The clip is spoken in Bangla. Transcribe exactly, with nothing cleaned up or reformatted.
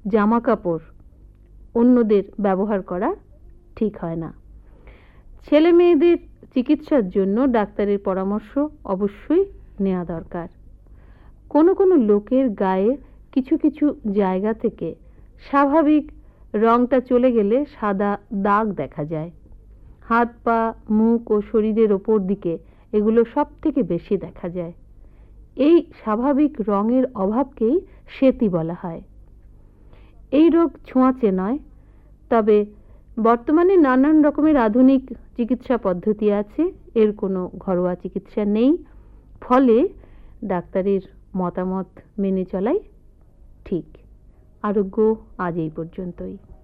জামা কাপড় অন্যদের ব্যবহার করা ঠিক হয় না। ছেলে মেয়েদের চিকিৎসার জন্য ডাক্তারের পরামর্শ অবশ্যই নেওয়া দরকার। কোনো কোনো লোকের গায়ে কিছু কিছু জায়গা থেকে স্বাভাবিক রংটা চলে গেলে সাদা দাগ দেখা যায়। হাত পা মুখ ও শরীরের ওপর দিকে এগুলো সব থেকে বেশি দেখা যায়। এই স্বাভাবিক রঙের অভাবকেই শ্বেতি বলা হয়। এই রোগ ছোঁয়াচে নয়, তবে বর্তমানে নানান রকমের আধুনিক চিকিৎসা পদ্ধতি আছে, এর কোনো ঘরোয়া চিকিৎসা নেই, ফলে ডাক্তারের মতামত মেনে চলাই ঠিক। আরোগ্য আজ এই পর্যন্তই।